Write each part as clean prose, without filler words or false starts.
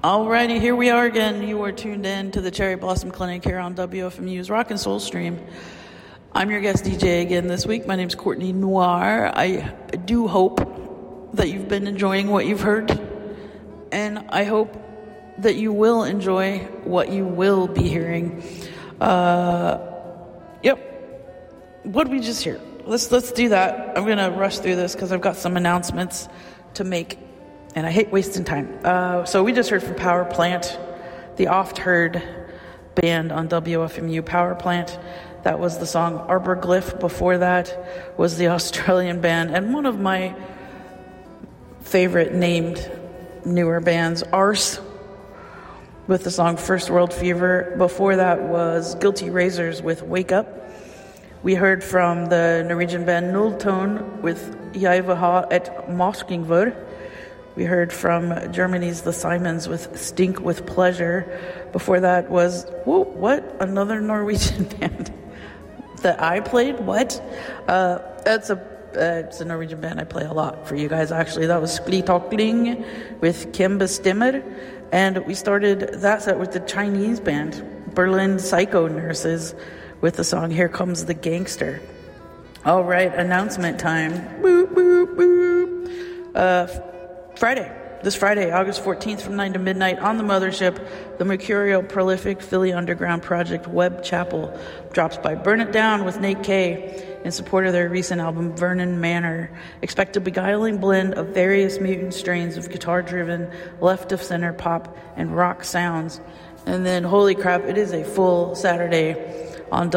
Alrighty, here we are again. You are tuned in to the Cherry Blossom Clinic here on WFMU's Rock and Soul Stream. I'm your guest DJ again this week. My name's Courtney Noir. I do hope that you've been enjoying what you've heard, and I hope that you will enjoy what you will be hearing. What did we just hear? Let's do that. I'm going to rush through this because I've got some announcements to make. And I hate wasting time. So we just heard from Power Plant, the oft-heard band on WFMU, Power Plant. That was the song Arbor Glyph. Before that was the Australian band. And one of my favorite named newer bands, Arse, with the song First World Fever. Before that was Guilty Razors with Wake Up. We heard from the Norwegian band Nulltone with Jeg vil ha et moskingvur. We heard from Germany's The Simons with Stink with Pleasure. Before that was, another Norwegian band that I played? What? It's a Norwegian band I play a lot for you guys, actually. That was Sklitakling with Kim Bestimmer. And we started that set with the Chinese band, Berlin Psycho Nurses, with the song Here Comes the Gangster. All right, announcement time. Boop, boop, boop. This Friday, August 14th from 9 to midnight on the Mothership, the mercurial prolific Philly underground project Web Chapel drops by Burn It Down with Nate K in support of their recent album Vernon Manor. Expect a beguiling blend of various mutant strains of guitar-driven, left-of-center pop and rock sounds. And then, holy crap, it is a full Saturday on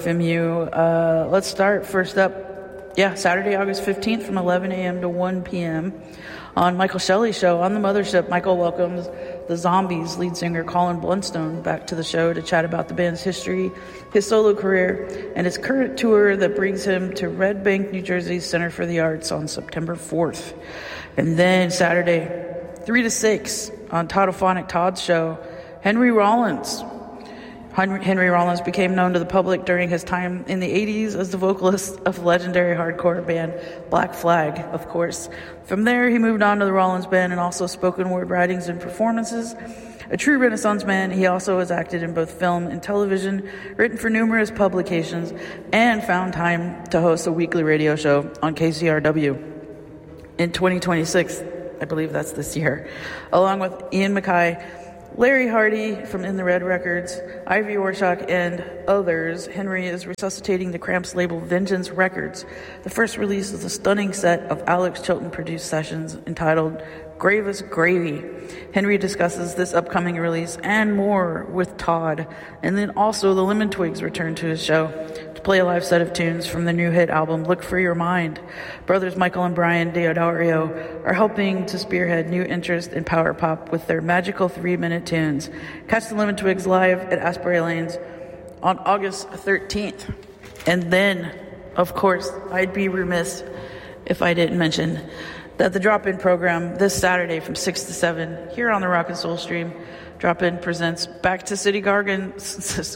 WFMU. Let's start first up. Saturday, August 15th from 11 a.m. to 1 p.m. on Michael Shelley's show on the Mothership. Michael welcomes the Zombies lead singer Colin Blunstone back to the show to chat about the band's history, his solo career, and his current tour that brings him to Red Bank, New Jersey's Center for the Arts on September 4th. And then Saturday, 3 to 6 on Toddophonic Todd's show, Henry Rollins. Henry Rollins became known to the public during his time in the 80s as the vocalist of legendary hardcore band Black Flag, of course. From there, he moved on to the Rollins Band and also spoken word writings and performances. A true Renaissance man, he also has acted in both film and television, written for numerous publications, and found time to host a weekly radio show on KCRW. In 2026, I believe that's this year, along with Ian MacKaye, Larry Hardy from In the Red Records, Ivy Orshak, and others, Henry is resuscitating the Cramps label Vengeance Records. The first release is a stunning set of Alex Chilton-produced sessions entitled Gravest Gravy. Henry discusses this upcoming release and more with Todd. And then also the Lemon Twigs return to his show to play a live set of tunes from the new hit album Look for Your Mind. Brothers Michael and Brian Deodario are helping to spearhead new interest in power pop with their magical 3-minute tunes. Catch the Lemon Twigs live at Asbury Lanes on August 13th. And then, of course, I'd be remiss if I didn't mention that the Drop-In program this Saturday from 6 to 7 here on the Rock and Soul Stream. Drop-In presents Back to City Gardens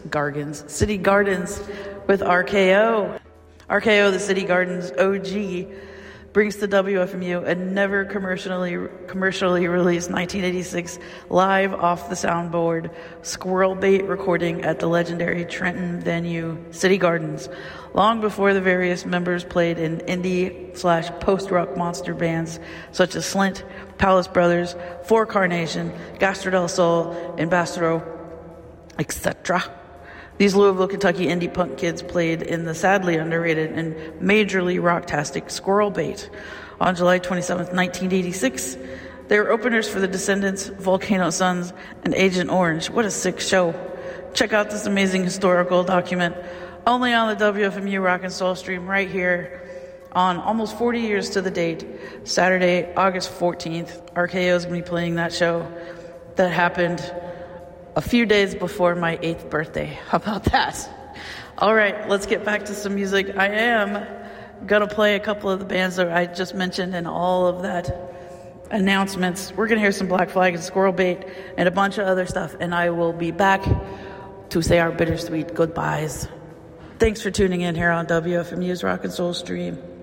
with RKO. RKO, the City Gardens OG, brings to WFMU a never commercially released 1986 live off the soundboard squirrel bait recording at the legendary Trenton venue City Gardens. Long before the various members played in indie/post-rock monster bands such as Slint, Palace Brothers, Four Carnation, Gastro del Sol, Ambassador, etc. These Louisville, Kentucky indie punk kids played in the sadly underrated and majorly rocktastic Squirrel Bait. On July 27th, 1986, they were openers for the Descendants, Volcano Suns, and Agent Orange. What a sick show. Check out this amazing historical document only on the WFMU Rock and Soul Stream right here on almost 40 years to the date, Saturday, August 14th. RKO is going to be playing that show that happened a few days before my 8th birthday. How about that? All right, let's get back to some music. I am going to play a couple of the bands that I just mentioned and all of that announcements. We're going to hear some Black Flag and Squirrel Bait and a bunch of other stuff, and I will be back to say our bittersweet goodbyes. Thanks for tuning in here on WFMU's Rock and Soul Stream.